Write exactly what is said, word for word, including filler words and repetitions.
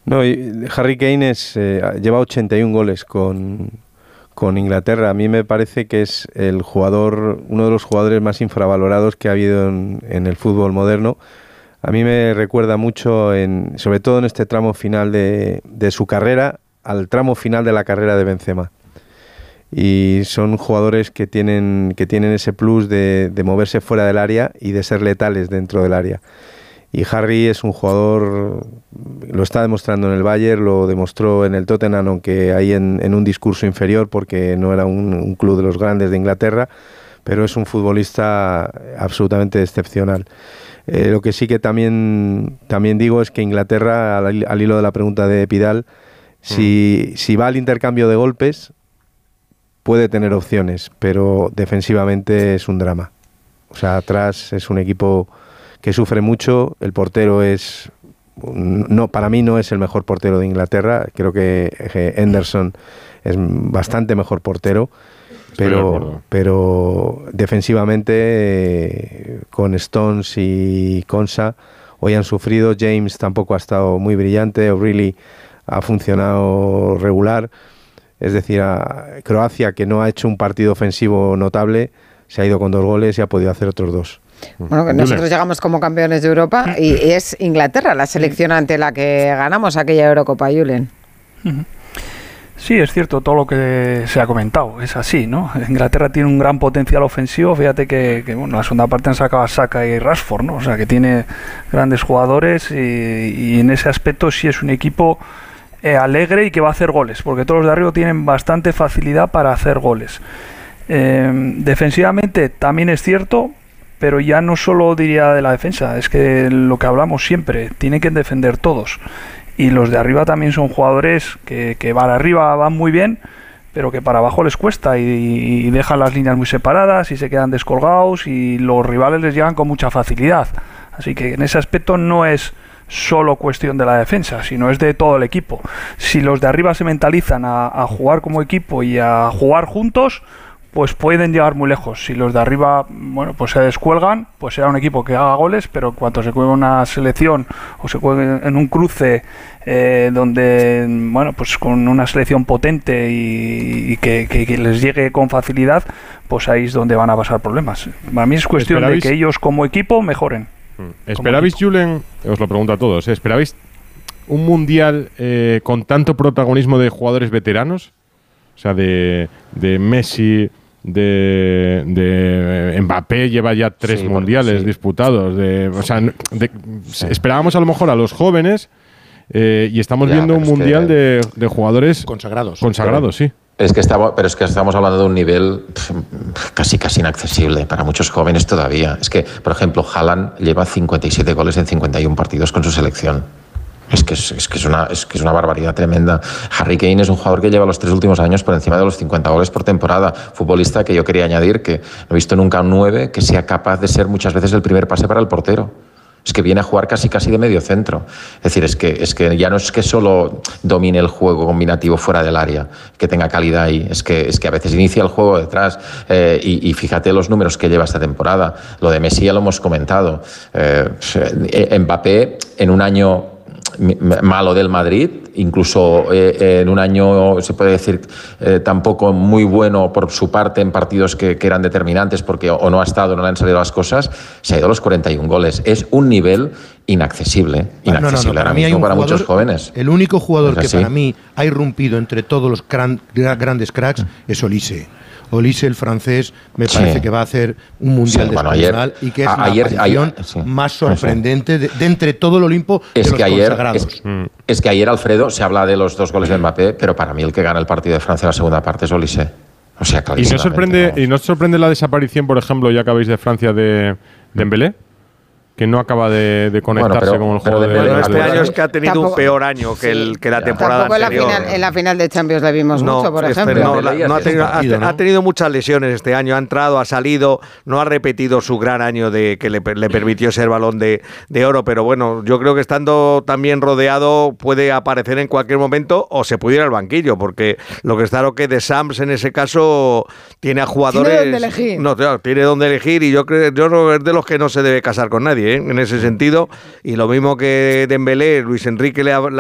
No, y Harry Kane es, eh, lleva ochenta y un goles con, con Inglaterra. A mí me parece que es el jugador, uno de los jugadores más infravalorados que ha habido en, en el fútbol moderno. A mí me recuerda mucho, en, sobre todo en este tramo final de, de su carrera, al tramo final de la carrera de Benzema. Y son jugadores que tienen, que tienen ese plus de, de moverse fuera del área y de ser letales dentro del área. Y Harry es un jugador, lo está demostrando en el Bayern, lo demostró en el Tottenham, aunque ahí en, en un discurso inferior porque no era un, un club de los grandes de Inglaterra, pero es un futbolista absolutamente excepcional. Eh, lo que sí que también, también digo es que Inglaterra, al, al hilo de la pregunta de Pidal, si, mm. si va al intercambio de golpes, puede tener opciones, pero defensivamente es un drama. O sea, atrás es un equipo que sufre mucho, el portero es, no, para mí no es el mejor portero de Inglaterra, creo que Henderson es bastante mejor portero, pero, pero defensivamente eh, con Stones y Konsa hoy han sufrido. James tampoco ha estado muy brillante, O'Reilly ha funcionado regular, es decir, a Croacia, que no ha hecho un partido ofensivo notable, se ha ido con dos goles y ha podido hacer otros dos. Bueno, que nosotros llegamos como campeones de Europa y es Inglaterra la selección ante la que ganamos aquella Eurocopa, Julen. Sí, es cierto todo lo que se ha comentado, es así, ¿no? Inglaterra tiene un gran potencial ofensivo, fíjate que, que bueno, la segunda parte han sacado a Saka y Rashford, ¿no? O sea, que tiene grandes jugadores y, y en ese aspecto sí es un equipo eh, alegre y que va a hacer goles, porque todos los de arriba tienen bastante facilidad para hacer goles. Eh, defensivamente también es cierto, pero ya no solo diría de la defensa, es que lo que hablamos siempre, tienen que defender todos. Y los de arriba también son jugadores que, que para arriba van muy bien, pero que para abajo les cuesta y, y dejan las líneas muy separadas y se quedan descolgados y los rivales les llegan con mucha facilidad. Así que en ese aspecto no es solo cuestión de la defensa, sino es de todo el equipo. Si los de arriba se mentalizan a, a jugar como equipo y a jugar juntos, pues pueden llegar muy lejos. Si los de arriba, bueno, pues se descuelgan, pues será un equipo que haga goles, pero en cuanto se juegue una selección o se juegue en un cruce eh, donde, bueno, pues con una selección potente y, y que, que, que les llegue con facilidad, pues ahí es donde van a pasar problemas. Para mí es cuestión ¿Esperabais? de que ellos como equipo mejoren. ¿Esperabais, Julen, os lo pregunto a todos, ¿eh? ¿esperabais un mundial eh, con tanto protagonismo de jugadores veteranos? O sea, de, de Messi, de, de Mbappé, lleva ya tres sí, mundiales bueno, sí. disputados. De, o sea, de, sí. esperábamos a lo mejor a los jóvenes eh, y estamos ya, viendo un mundial que, de, de jugadores consagrados. Consagrados, sí. Es que estamos, pero es que estamos hablando de un nivel casi casi inaccesible para muchos jóvenes todavía. Es que, por ejemplo, Haaland lleva cincuenta y siete goles en cincuenta y uno partidos con su selección. Es que es, es, que es, una, es que es una barbaridad tremenda. Harry Kane es un jugador que lleva los tres últimos años por encima de los cincuenta goles por temporada. Futbolista que yo quería añadir que no he visto nunca un nueve que sea capaz de ser muchas veces el primer pase para el portero. Es que viene a jugar casi casi de medio centro. Es decir, es que, es que ya no es que solo domine el juego combinativo fuera del área, que tenga calidad ahí. Es que, es que a veces inicia el juego detrás. Eh, y, y fíjate los números que lleva esta temporada. Lo de Messi ya lo hemos comentado. Eh, Mbappé en un año malo del Madrid, incluso eh, en un año se puede decir eh, tampoco muy bueno por su parte en partidos que, que eran determinantes porque o no ha estado, no le han salido las cosas, se ha ido a los cuarenta y un goles. Es un nivel inaccesible, inaccesible no, no, no, para ahora mismo para jugador, muchos jóvenes. El único jugador que para mí ha irrumpido entre todos los gran, grandes cracks es Olise. Olise, el francés, me parece sí. que va a hacer un mundial sí, bueno, descomunal y que es a, ayer, la aparición ayer, sí. más sorprendente de, de entre todo el Olimpo es de que los ayer, consagrados. Es, es que ayer, Alfredo, se habla de los dos goles de Mbappé, pero para mí el que gana el partido de Francia en la segunda parte es Olise. O sea, ¿Y no sorprende, ¿Y no sorprende la desaparición, por ejemplo, ya que habéis de Francia, de Dembélé? Que no acaba de, de conectarse bueno, pero, con el juego de, de, de Este de año es que ha tenido tampoco, un peor año que, el, que la sí, temporada tampoco anterior. En la, final, en la final de Champions le vimos no, mucho, por ejemplo. No, la, no ha, tenido, partido, ha, ¿no? ha tenido muchas lesiones este año. Ha entrado, ha salido, no ha repetido su gran año de que le, le permitió ser Balón de, de Oro. Pero bueno, yo creo que estando también rodeado puede aparecer en cualquier momento o se puede ir al banquillo, porque lo que está claro que de Sams en ese caso tiene a jugadores... Tiene donde elegir. No, claro, tiene donde elegir y yo creo yo no, es de los que no se debe casar con nadie, ¿eh? En ese sentido. Y lo mismo que Dembélé, Luis Enrique le ha,